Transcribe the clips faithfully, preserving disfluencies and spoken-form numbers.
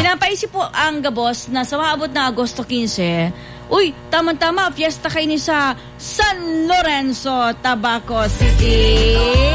Pinapaisip po ang gabos na sa maabot na Agosto quince, uy, tamang-tama, fiesta kayo ni sa San Lorenzo, Tabaco City.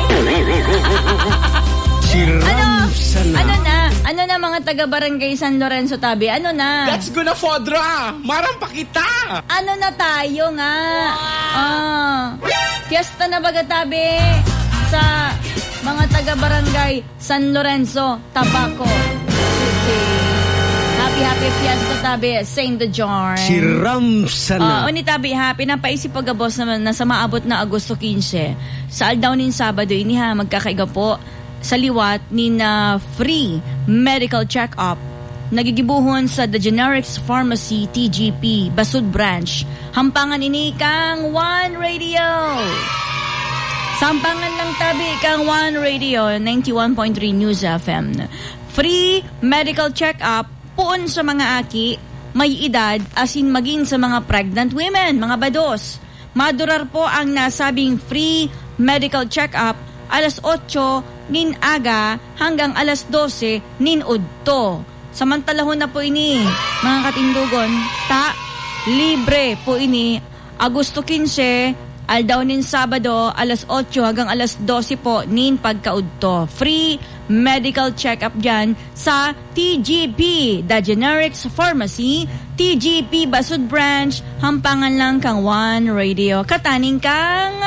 Ano? Ano na? Ano na mga taga-barangay San Lorenzo, Tabi? Ano na? Let's go na, Fodra! Marang pa kita! Ano na tayo nga? Wow. Ah, fiesta na baga, Tabi? Sa mga taga-barangay San Lorenzo, Tabaco City. Happy, happy fiesta, Tabi. Saint John. Si Ramsana. Uh, Uni, Tabi, ha? Pinapaisip pag boss naman na sa maabot na Agosto quince. Sa aldaw nin Sabado, ini ha, magkakaiga po sa liwat ni na free medical check-up. Nagigibuhon sa The Generics Pharmacy T G P, Basud Branch. Hampangan ini kang One Radio. Sampangan lang, Tabi, kang One Radio, ninety-one point three News F M. Free medical check-up puon sa mga aki, may edad, asin maging sa mga pregnant women, mga bados. Madurar po ang nasabing free medical check-up alas otso nin aga hanggang alas dose nin udto. Samantalahon na po ini, mga katindugon, ta, libre po ini, Agosto quince, aldaw nin Sabado, alas otso hanggang alas dose po nin pagkaudto. Free medical check-up dyan sa T G P, The Generics Pharmacy, T G P Basud Branch, hampangan lang kang One Radio. Kataning kang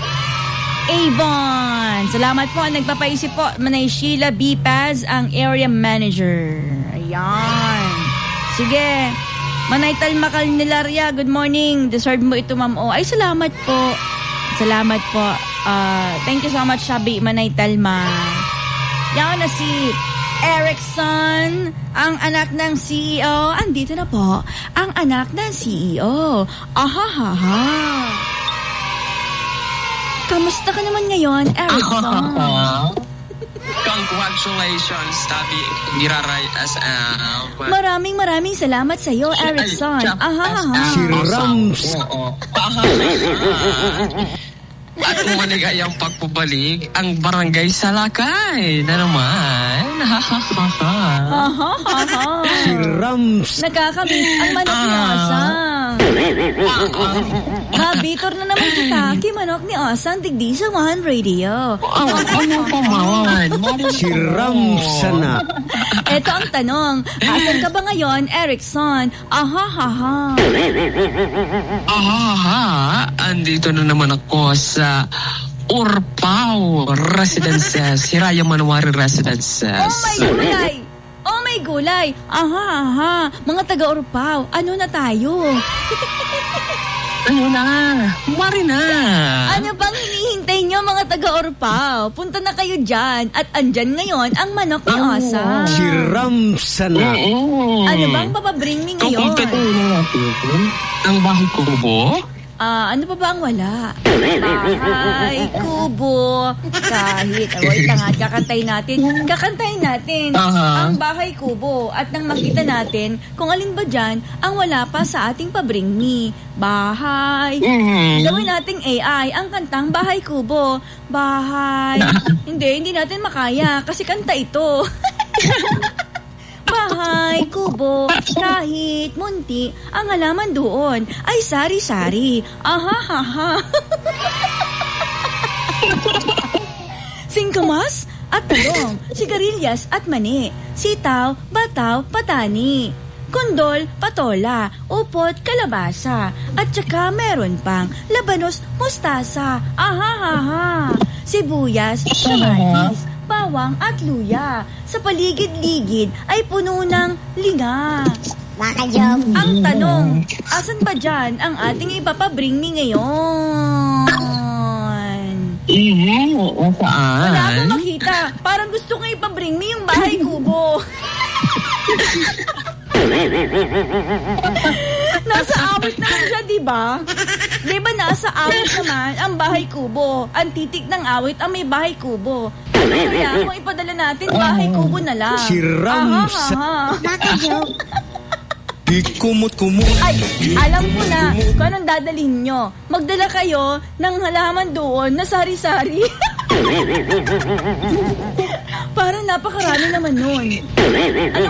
Avon. Salamat po. Nagpapaisip po, Manay Sheila B. Paz, ang area manager. Ayan. Sige. Manay Talmakal Nilaria, good morning. Deserve mo ito, ma'am. Oh, ay, salamat po. Salamat po. Uh, thank you so much, Sabi Manay Talma. Yan na si Erickson, ang anak ng C E O. Andito na po, ang anak ng C E O. Ahahaha. Kamusta ka naman ngayon, Erickson? Congratulations, Tabi Miraray S M. Maraming maraming salamat sa iyo, Erickson. Ahahaha. Si Rams. At kung maligayang pagpabalik ang barangay Salakay na naman. Si Rams. Nakakamiss ang manok ni Osang. Habitor na naman kita kay manok ni Osang digdi sa One Radio. Ano pa man? Si Ramsana. Ito ang tanong, asan ka ba ngayon, Erickson? Ahahaha. Ahaha, andito na naman ako sa Urpao Residences, Hiraya Manwari Residences. Oh my gulay! Oh my gulay! Ahahaha, mga taga-Urpao, ano na tayo? Ano na? Mari na! Ano bang hinihintay nyo, mga taga-Urpao? Punta na kayo dyan at andyan ngayon ang manok ni Osa. Si Ramsana. Ano bang papabring me ngayon? Kumpleto na natin ang bahay kubo. Ah, ano pa ba ang wala? Bahay kubo. Kahit, oh, wait lang at kakantay natin. Kakantay natin uh-huh. ang bahay kubo. At nang makita natin kung alin ba dyan ang wala pa sa ating pabring me. Bahay. Mm-hmm. Gawin nating A I ang kantang bahay kubo. Bahay. Hindi, hindi natin makaya kasi kanta ito. Bahay, kubo, kahit munti, ang halaman doon ay sari-sari. Ahahaha. Singkamas at talong, sigarilyas at mani, sitaw, bataw, patani, kundol, patola, upot, kalabasa, at saka meron pang labanos, mustasa. Ahahaha. Sibuyas, kamatis, bawang at luya. Sa paligid-ligid ay puno ng linga. Makajog. Ang tanong, asan ba dyan ang ating ipapabring me ngayon? Eh, saan? Wala akong makita. Parang gusto ko ipabring me yung bahay kubo. Nasa awit naman siya, diba? Diba nasa awit naman ang bahay kubo? Ang titik ng awit ang may bahay kubo. Kaya kung ipadala natin, bahay kubo na lang. Si Rams. Makajog. Di kumot-kumot. Ay, alam ko na kung anong dadalhin nyo. Magdala kayo ng halaman doon na sari-sari. Parang napakarami naman nun. Ano